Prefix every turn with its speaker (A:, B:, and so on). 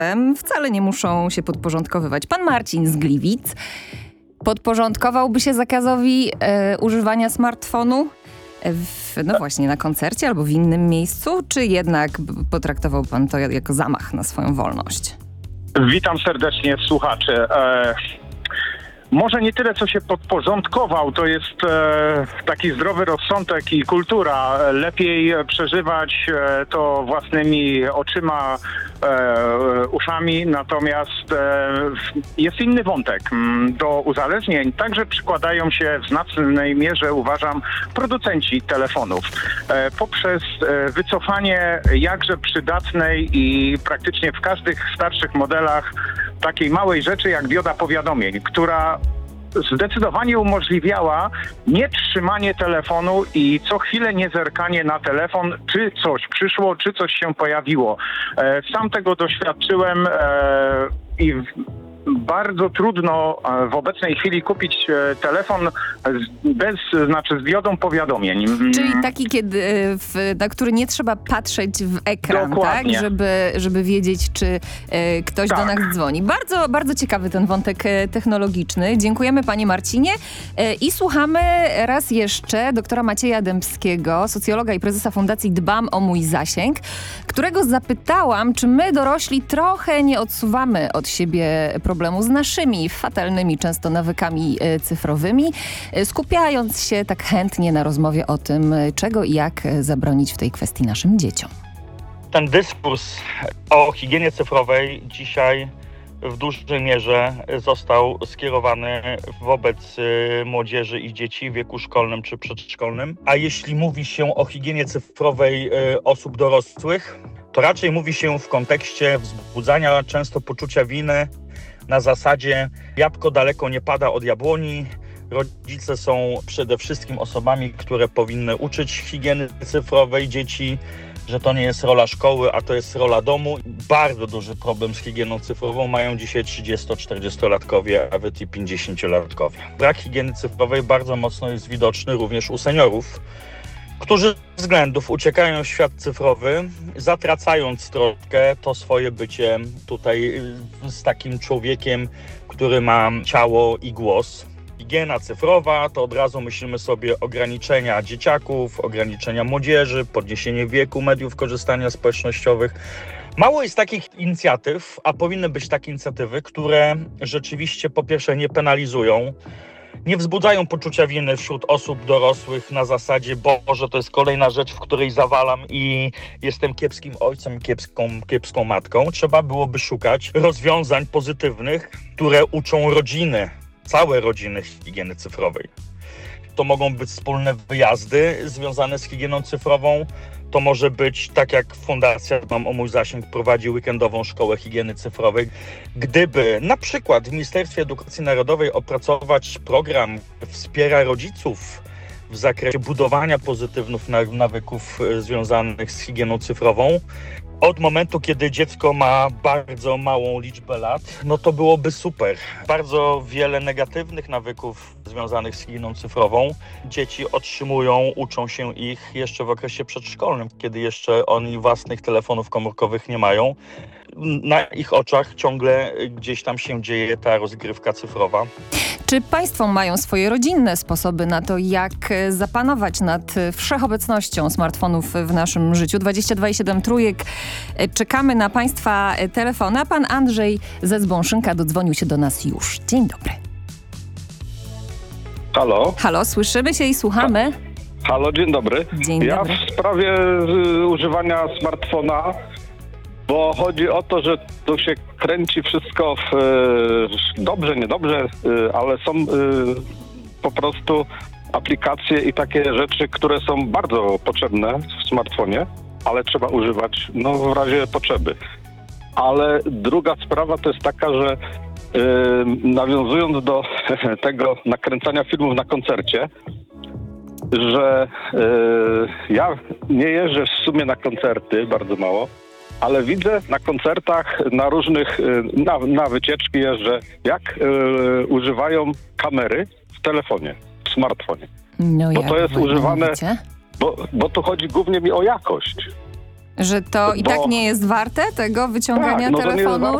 A: wcale nie muszą się podporządkowywać. Pan Marcin z Gliwic podporządkowałby się zakazowi używania smartfonu no właśnie na koncercie albo w innym miejscu, czy jednak potraktował pan to jako zamach na swoją wolność?
B: Witam serdecznie słuchaczy. Może nie tyle, co się podporządkował, to jest taki zdrowy rozsądek i kultura. Lepiej przeżywać to własnymi oczyma, uszami, natomiast jest inny wątek. Do uzależnień także przykładają się w znacznej mierze, uważam, producenci telefonów. Poprzez wycofanie jakże przydatnej i praktycznie w każdych starszych modelach takiej małej rzeczy jak dioda powiadomień, która zdecydowanie umożliwiała nie trzymanie telefonu i co chwilę nie zerkanie na telefon, czy coś przyszło, czy coś się pojawiło. Sam tego doświadczyłem i bardzo trudno w obecnej chwili kupić telefon z diodą powiadomień.
A: Czyli taki, na który nie trzeba patrzeć w ekran,
B: dokładnie,
A: tak? Żeby wiedzieć, czy ktoś do nas dzwoni. Bardzo, bardzo ciekawy ten wątek technologiczny. Dziękujemy panie Marcinie i słuchamy raz jeszcze doktora Macieja Dębskiego, socjologa i prezesa Fundacji Dbam o mój zasięg, którego zapytałam, czy my dorośli trochę nie odsuwamy od siebie problemu z naszymi fatalnymi często nawykami cyfrowymi, skupiając się tak chętnie na rozmowie o tym, czego i jak zabronić w tej kwestii naszym dzieciom.
C: Ten dyskurs o higienie cyfrowej dzisiaj w dużej mierze został skierowany wobec młodzieży i dzieci w wieku szkolnym czy przedszkolnym. A jeśli mówi się o higienie cyfrowej osób dorosłych, to raczej mówi się w kontekście wzbudzania często poczucia winy na zasadzie jabłko daleko nie pada od jabłoni. Rodzice są przede wszystkim osobami, które powinny uczyć higieny cyfrowej dzieci, że to nie jest rola szkoły, a to jest rola domu. Bardzo duży problem z higieną cyfrową mają dzisiaj 30-40-latkowie, a nawet i 50-latkowie. Brak higieny cyfrowej bardzo mocno jest widoczny również u seniorów, którzy z względów uciekają w świat cyfrowy, zatracając troszkę to swoje bycie tutaj z takim człowiekiem, który ma ciało i głos. Higiena cyfrowa to od razu myślimy sobie ograniczenia dzieciaków, ograniczenia młodzieży, podniesienie wieku mediów korzystania społecznościowych. Mało jest takich inicjatyw, a powinny być takie inicjatywy, które rzeczywiście po pierwsze nie penalizują, nie wzbudzają poczucia winy wśród osób dorosłych na zasadzie Boże, to jest kolejna rzecz, w której zawalam i jestem kiepskim ojcem, kiepską matką. Trzeba byłoby szukać rozwiązań pozytywnych, które uczą rodziny, całe rodziny higieny cyfrowej. To mogą być wspólne wyjazdy związane z higieną cyfrową. To może być, tak jak Fundacja Dbam o mój zasięg prowadzi weekendową szkołę higieny cyfrowej. Gdyby na przykład w Ministerstwie Edukacji Narodowej opracować program, który wspiera rodziców w zakresie budowania pozytywnych nawyków związanych z higieną cyfrową, od momentu, kiedy dziecko ma bardzo małą liczbę lat, no to byłoby super. Bardzo wiele negatywnych nawyków związanych z higieną cyfrową dzieci otrzymują, uczą się ich jeszcze w okresie przedszkolnym, kiedy jeszcze oni własnych telefonów komórkowych nie mają. Na ich oczach ciągle gdzieś tam się dzieje ta rozgrywka cyfrowa.
A: Czy państwo mają swoje rodzinne sposoby na to, jak zapanować nad wszechobecnością smartfonów w naszym życiu? 22,7 trójek. Czekamy na państwa telefony, a pan Andrzej ze Zbąszynka dodzwonił się do nas już. Dzień dobry.
D: Halo?
A: Halo, słyszymy się i słuchamy.
D: Halo, dzień dobry.
A: Dzień dobry.
D: Ja w sprawie używania smartfona, bo chodzi o to, że tu się kręci wszystko dobrze, niedobrze, ale są po prostu aplikacje i takie rzeczy, które są bardzo potrzebne w smartfonie, ale trzeba używać w razie potrzeby. Ale druga sprawa to jest taka, że nawiązując do tego nakręcania filmów na koncercie, że ja nie jeżdżę w sumie na koncerty, bardzo mało, ale widzę na koncertach, na różnych, na wycieczki jeżdżę, jak używają kamery w telefonie, w smartfonie.
A: No
D: bo to jest używane,
A: mówicie?
D: bo tu chodzi głównie mi o jakość.
A: Że to i
D: Bo-
A: tak nie jest warte tego wyciągania
D: Tak, no to nie jest
A: telefonu,